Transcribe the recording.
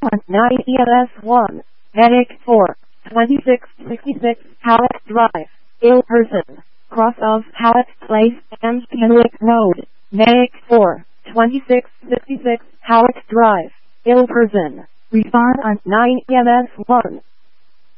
on 9 EMS1, Medic 4, 2666 Halleck Drive, ill person, cross of Halleck Place and Kenwick Road, Medic 4, 2666 Halleck Drive, ill person, respond on 9 EMS1.